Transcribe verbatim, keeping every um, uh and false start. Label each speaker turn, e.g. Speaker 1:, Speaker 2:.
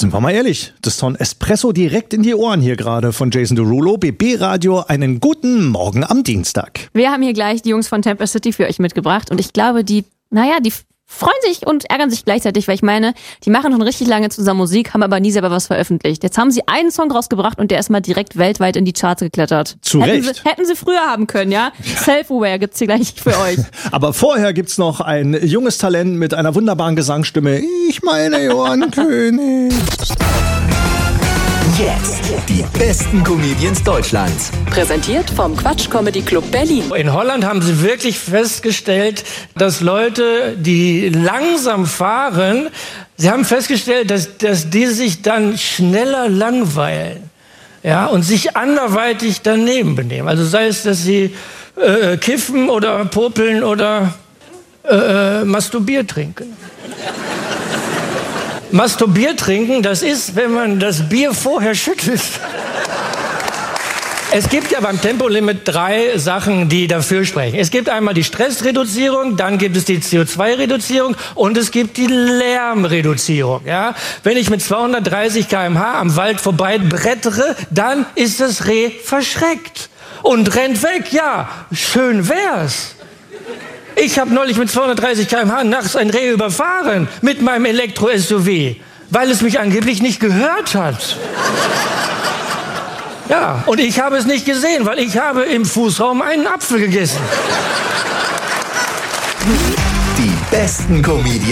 Speaker 1: Sind wir mal ehrlich, das ist so ein Espresso direkt in die Ohren hier gerade von Jason Derulo, B B Radio. Einen guten Morgen am Dienstag.
Speaker 2: Wir haben hier gleich die Jungs von Temper City für euch mitgebracht und ich glaube, die, naja, die freuen sich und ärgern sich gleichzeitig, weil ich meine, die machen schon richtig lange zusammen Musik, haben aber nie selber was veröffentlicht. Jetzt haben sie einen Song rausgebracht und der ist mal direkt weltweit in die Charts geklettert.
Speaker 1: Zu
Speaker 2: hätten
Speaker 1: Recht.
Speaker 2: Sie, hätten sie früher haben können, ja? Self-Aware gibt's hier gleich für euch.
Speaker 1: Aber vorher gibt's noch ein junges Talent mit einer wunderbaren Gesangsstimme. Ich meine Johann König.
Speaker 3: Jetzt die besten Comedians Deutschlands.
Speaker 4: Präsentiert vom Quatsch Comedy Club Berlin.
Speaker 5: In Holland haben sie wirklich festgestellt, dass Leute, die langsam fahren, sie haben festgestellt, dass, dass die sich dann schneller langweilen, ja, und sich anderweitig daneben benehmen. Also sei es, dass sie äh, kiffen oder popeln oder äh, Masturbier trinken. Masturbier trinken, das ist, wenn man das Bier vorher schüttelt. Es gibt ja beim Tempolimit drei Sachen, die dafür sprechen. Es gibt einmal die Stressreduzierung, dann gibt es die C O zwei Reduzierung und es gibt die Lärmreduzierung. Ja? Wenn ich mit zweihundertdreißig Kilometer pro Stunde am Wald vorbei brettere, dann ist das Reh verschreckt und rennt weg. Ja, schön wär's. Ich habe neulich mit zweihundertdreißig Kilometer pro Stunde nachts ein Reh überfahren mit meinem Elektro-S U V, weil es mich angeblich nicht gehört hat. Ja, und ich habe es nicht gesehen, weil ich habe im Fußraum einen Apfel gegessen.
Speaker 3: Die besten Comedians